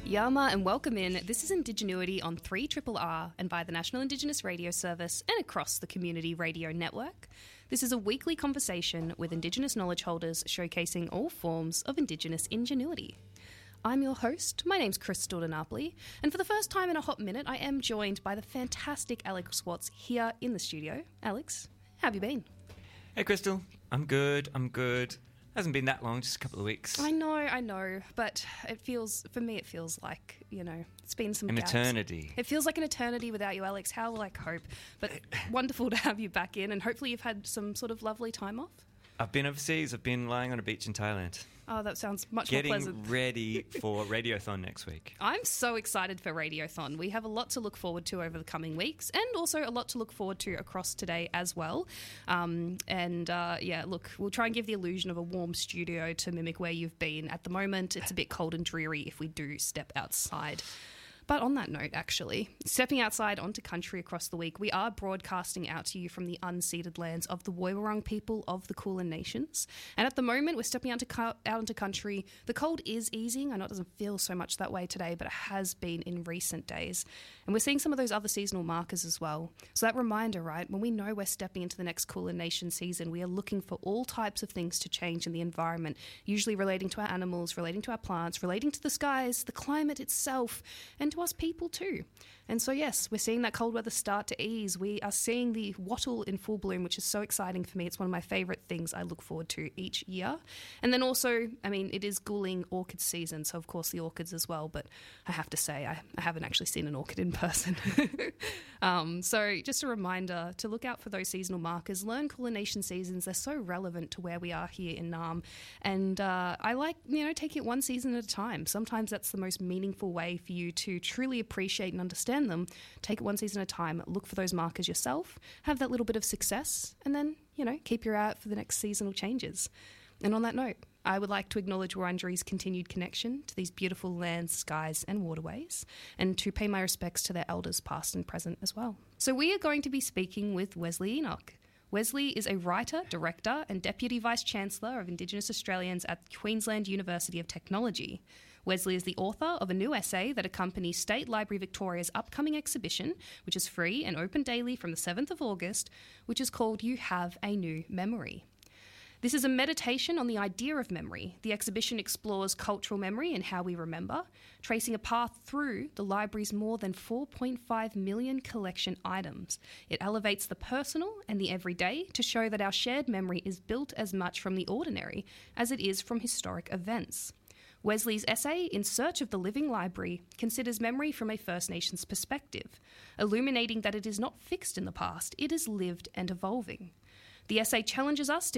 Yama and welcome in. This is Indigenuity on 3RRR and by the National Indigenous Radio Service and across the Community Radio Network. This is a weekly conversation with Indigenous knowledge holders showcasing all forms of Indigenous ingenuity. I'm your host. My name's Crystal Napoli, and for the first time in a hot minute, I am joined by the fantastic Alex Watts here in the studio. Alex, how have you been? Hey Crystal, I'm good. Hasn't been that long, just a couple of weeks. I know, but for me it feels like, it's been some gaps. Eternity. It feels like an eternity without you, Alex. How will I cope? But wonderful to have you back in, and hopefully you've had some sort of lovely time off. I've been overseas. I've been lying on a beach in Thailand. Oh, that sounds much more pleasant. Getting ready for Radiothon next week. I'm so excited for Radiothon. We have a lot to look forward to over the coming weeks and also a lot to look forward to across today as well. Look, we'll try and give the illusion of a warm studio to mimic where you've been. At the moment, it's a bit cold and dreary if we do step outside. But on that note, actually, stepping outside onto country across the week, we are broadcasting out to you from the unceded lands of the Woiwurrung people of the Kulin Nations. And at the moment, we're stepping out into country. The cold is easing. I know it doesn't feel so much that way today, but it has been in recent days. And we're seeing some of those other seasonal markers as well. So that reminder, right, when we know we're stepping into the next Kulin Nation season, we are looking for all types of things to change in the environment, usually relating to our animals, relating to our plants, relating to the skies, the climate itself, and to us people too. And so yes, we're seeing that cold weather start to ease. We are seeing the wattle in full bloom, which is so exciting for me. It's one of my favourite things I look forward to each year. And then also, it is Guling orchid season, so of course the orchids as well, but I have to say I haven't actually seen an orchid in person. So just a reminder to look out for those seasonal markers, learn Kulin Nation seasons. They're so relevant to where we are here in Naarm. And I like, taking it one season at a time. Sometimes that's the most meaningful way for you to truly appreciate and understand them. Take it one season at a time, look for those markers yourself, have that little bit of success, and then, keep your eye out for the next seasonal changes. And on that note, I would like to acknowledge Wurundjeri's continued connection to these beautiful lands, skies and waterways, and to pay my respects to their elders past and present as well. So we are going to be speaking with Wesley Enoch. Wesley is a writer, director and Deputy Vice-Chancellor of Indigenous Australians at Queensland University of Technology. Wesley is the author of a new essay that accompanies State Library Victoria's upcoming exhibition, which is free and open daily from the 7th of August, which is called You Have a New Memory. This is a meditation on the idea of memory. The exhibition explores cultural memory and how we remember, tracing a path through the library's more than 4.5 million collection items. It elevates the personal and the everyday to show that our shared memory is built as much from the ordinary as it is from historic events. Wesley's essay, In Search of the Living Library, considers memory from a First Nations perspective, illuminating that it is not fixed in the past, it is lived and evolving. The essay challenges us to